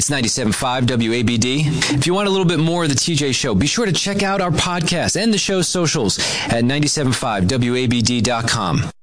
It's 97.5 WABD. If you want a little bit more of the TJ Show, be sure to check out our podcast and the show's socials at 97.5WABD.com.